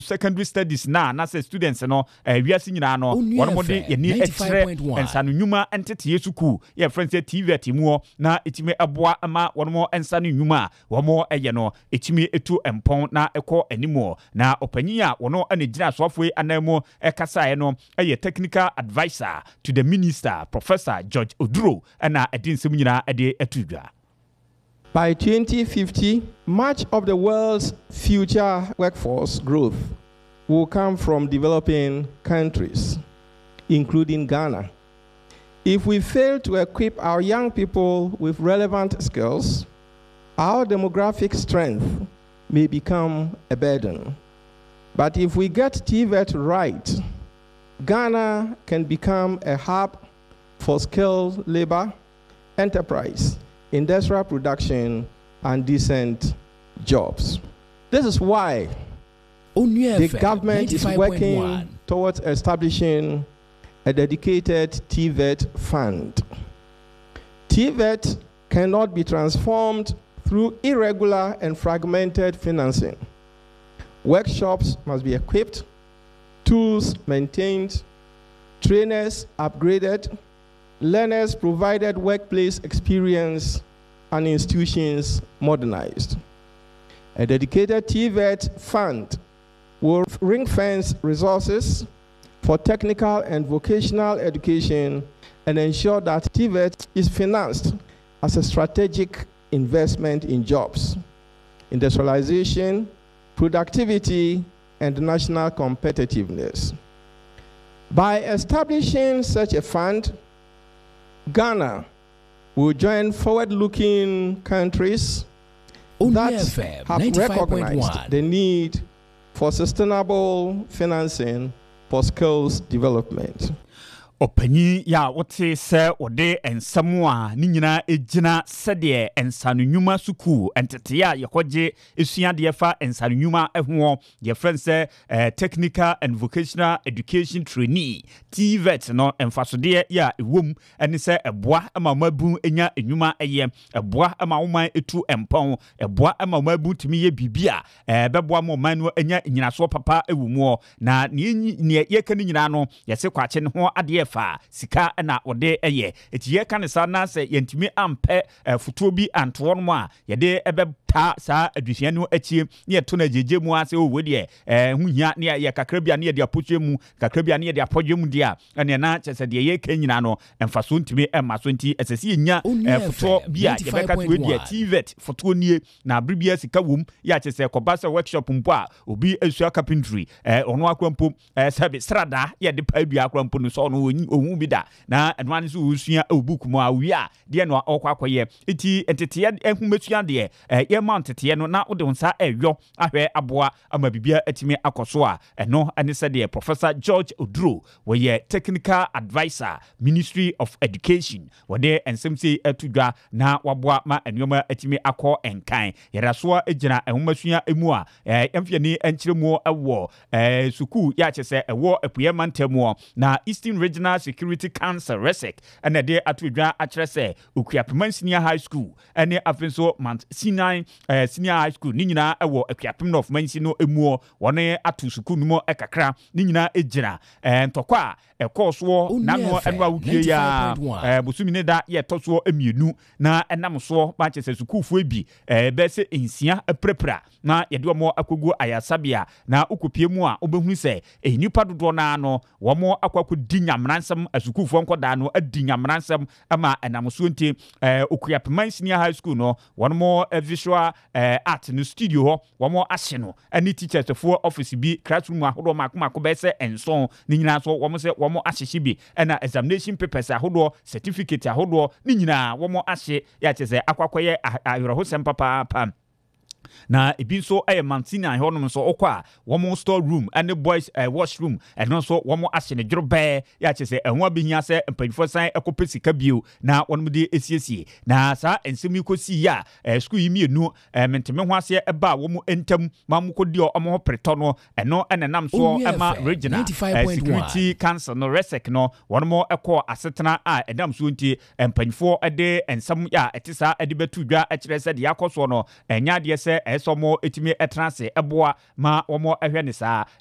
secondary studies na say students no wiase nyina no one mo de ye ni extra ensanu nnwuma entete yesuku ye friends TV atimu na etime eboa ama one mo ensanu nnwuma wo mo eye no etime etu empon na ekọ animo na opanyin a wono ane gina asofo anamo ekasa no eye technical advisor to the minister Professor George Oduro na edinsem nyina ade atudwa. By 2050, much of the world's future workforce growth will come from developing countries, including Ghana. If we fail to equip our young people with relevant skills, our demographic strength may become a burden. But if we get TVET right, Ghana can become a hub for skilled labor, enterprise, industrial production, and decent jobs. This is why the government is working towards establishing a dedicated TVET fund. TVET cannot be transformed through irregular and fragmented financing. Workshops must be equipped, tools maintained, trainers upgraded, learners provided workplace experience, and institutions modernized. A dedicated TVET fund will ring-fence resources for technical and vocational education and ensure that TVET is financed as a strategic investment in jobs, industrialization, productivity, and national competitiveness. By establishing such a fund, Ghana will join forward-looking countries that have recognized the need for sustainable financing for skills development. Opanyi ya wote se ode ensam a ni nyina ejina sede ensanu nnwuma suku entete ya yekoje esuade fa ensanu nnwuma ehwo ye friends technical and vocational education trainee TVET no emfasode ya ewom ene se eboa ama mabu enya nnwuma eye eboa ama woman etu empon eboa ama mabu timi ye bibia beboa ma man no enya nyinaso papa ewumo na ne ye kan nyina no yese kwache ne ho ade fa sika na ode eye etiye kan sa na se yentimi ampe futuo bi anto no a yede ebeta sa adusia no achie ne yeto na jeje mu ase o wede hunya ne ye kakra bia ne ye apotwe mu kakra bia ne ye apodwe mu dia ene na chese de ye kan nyina no emfaso ntimi emaso nti esese nya futuo bia ye beka wede TVET futuo nie na bribia sika wom ya chese kobasa workshop mpo a obi asua carpentry ono akwampo service strada ye de pa bia akwampo no so no owu bi da na adwan so usua obuku mu awia de no okwakoye eti entete ehumesua de ye mountete no na ode nsa eyo ahwe aboa ama bibia atimi akoso a eno ane se de Professor George Oduro we technical advisor Ministry of Education wode ensemse atudwa na waboa ma enwoma atimi akọ enkan yerasoa ejina ehumesua emu a emfiani enkyeremu ewo suku ya chese ewo apuye mantemu na Eastern Regional Security Council RESEC and de atudwa akyerese Okuapem Senior High School ene afenso Mount Sinai Senior High School ni nyina ewo Okuapem North Mansi no emu wone atu suku numo ekakra ni nyina ejina ntokwa ekoso nano enwa wudie ya busumi ne da ye toso emienu na enamso ba kyerese sukufu ebi bese ensia prepra na yede omo akogu ayasabia na ukopie mu a obehunu se nipa dodo na no womo akwakodi nyamransam asukufu nkoda no adi nyamransam ama enamso nti Okuapem Senior High School no wono visual art no studio ho womo ahye no ani teachers for office bi classroom ahodo makoma bese enso ni nyina so womo se womo ahyehye bi na examination papers ahodo certificate ahodo ni nyina womo ahye ya chese akwakoye ayorohosem papa na ebinso Mantina honom so okwa womo store room and boys washroom and also womo asene dwobe ya chese enwa behia se mpanifo san ekopesika bio na wonomde esiesie na sa ensemi kosi ya school yimienu menteme ho ase eba womo entam mamukodi omo ho preto no eno enenam so ema regional security council no RESEC no wonomo ekọ asetena a edam so nti mpanifo ede ensam ya etisa ede betudwa ekire se de yakoso no enya de se ɛsɛ ɔmo etimi ɛtena ase ɛboa ma ɔmo ɛhwɛ ne saa